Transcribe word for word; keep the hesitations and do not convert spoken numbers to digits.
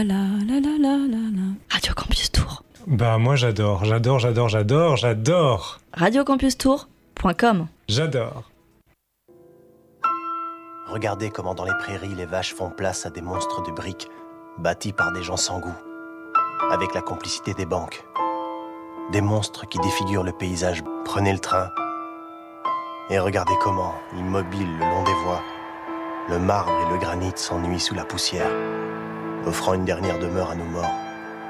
La, la, la, la, la, la. Radio Campus Tour. Bah moi j'adore, j'adore, j'adore, j'adore, j'adore. radio campus tour point com. J'adore. Regardez comment dans les prairies les vaches font place à des monstres de briques bâtis par des gens sans goût, avec la complicité des banques. Des monstres qui défigurent le paysage. Prenez le train et regardez comment, immobiles le long des voies, le marbre et le granit s'ennuient sous la poussière, offrant une dernière demeure à nos morts.